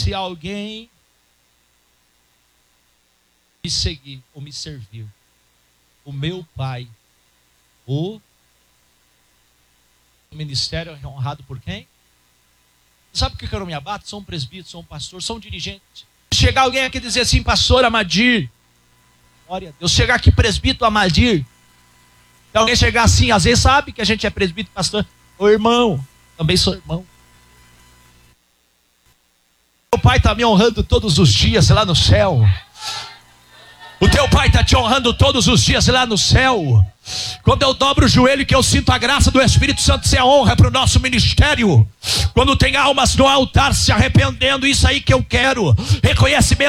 Se alguém me seguir ou me servir, o meu Pai, o ministério é honrado por quem? Sabe por que eu não me abato? Sou um presbítero, sou um pastor, sou um dirigente. Chegar alguém aqui e dizer assim, pastor Amadir, glória a Deus. Chegar aqui, presbítero Amadir. Se alguém chegar assim, às vezes sabe que a gente é presbítero, pastor. Ô irmão, também sou irmão. O Pai está me honrando todos os dias lá no céu. O teu Pai está te honrando todos os dias lá no céu. Quando eu dobro o joelho que eu sinto a graça do Espírito Santo, isso é honra para o nosso ministério. Quando tem almas no altar se arrependendo, isso aí que eu quero. Reconhecimento.